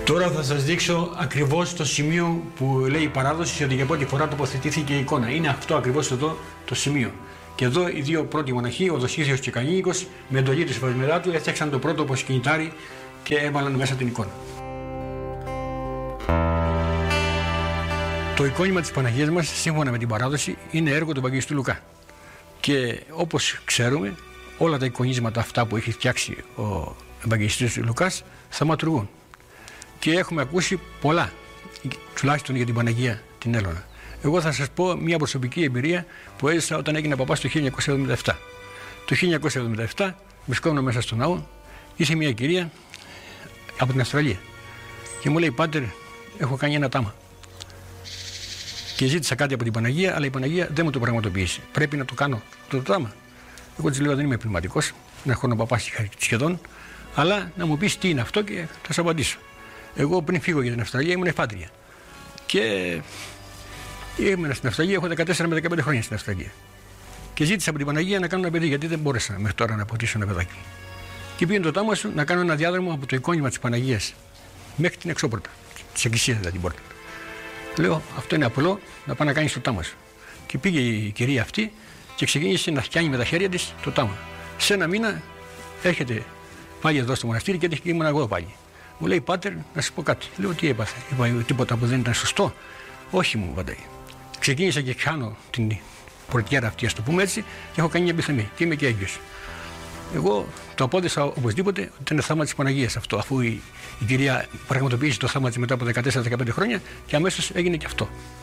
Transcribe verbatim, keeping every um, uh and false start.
Τώρα θα σας δείξω ακριβώς το σημείο που λέει η παράδοση ότι για πρώτη φορά τοποθετήθηκε η εικόνα. Είναι αυτό ακριβώς εδώ το σημείο. Και εδώ οι δύο πρώτοι μοναχοί, ο Δοσίθιος και ο Κανίνικος, με εντολή του Σεβασμιωτάτου, έφτιαξαν το πρώτο προσκυνητάρι και έβαλαν μέσα την εικόνα. Το εικόνημα της Παναγίας μας, σύμφωνα με την παράδοση, είναι έργο του Ευαγγελιστού Λουκά. Και όπως ξέρουμε, όλα τα εικονίσματα αυτά που έχει φτιάξει ο Ευαγγελιστής Λουκάς θαυματουργούν. Και έχουμε ακούσει πολλά, τουλάχιστον για την Παναγία την Έλωνα. Εγώ θα σας πω μια προσωπική εμπειρία που έζησα όταν έγινα παπάς το χίλια εννιακόσια εβδομήντα επτά. Το χίλια εννιακόσια εβδομήντα επτά, βρισκόμουν μέσα στο ναό, ήρθε μια κυρία από την Αυστραλία και μου λέει: «Πάτερ, έχω κάνει ένα τάμα». Και ζήτησα κάτι από την Παναγία, αλλά η Παναγία δεν μου το πραγματοποίησε. Πρέπει να το κάνω το τάμα. Εγώ της λέω: «Δεν είμαι πνευματικός, δεν έχω να παπάσει σχεδόν, αλλά να μου πεις τι είναι αυτό και θα σου απαντήσω». Εγώ πριν φύγω για την Αυστραλία ήμουν εφάντρια. Και ήμουν στην Αυστραλία, έχω δεκατέσσερα με δεκαπέντε χρόνια στην Αυστραλία. Και ζήτησα από την Παναγία να κάνω ένα παιδί, γιατί δεν μπόρεσα μέχρι τώρα να αποτίσω ένα παιδάκι. Και πήγαινε το τάμα σου να κάνω ένα διάδρομο από το εικόνημα της Παναγίας μέχρι την εξώπορτα, της εκκλησίας δηλαδή την πόρτα. Λέω: «Αυτό είναι απλό, να πάει να κάνει το τάμα σου». Και πήγε η κυρία αυτή και ξεκίνησε να φτιάνει με τα χέρια της το τάμα. Σε ένα μήνα έρχεται πάλι εδώ στο μοναστήρι και έτυχε και ήμουν εγώ πάλι. Μου λέει: «Πάτερ, να σου πω κάτι». Λέω: «Τι έπαθε?» Είπα: «Τίποτα που δεν ήταν σωστό». «Όχι», μου πατάει. Ξεκίνησα και κάνω την πορτιέρα αυτή, α το πούμε έτσι, και έχω κάνει μια επιθεμή και είμαι και έγκυος. Εγώ το απόδεισα οπωσδήποτε ότι ήταν θαύμα της Παναγίας αυτό, αφού η, η κυρία πραγματοποίησε το θαύμα της μετά από δεκατέσσερα με δεκαπέντε χρόνια και αμέσως έγινε και αυτό.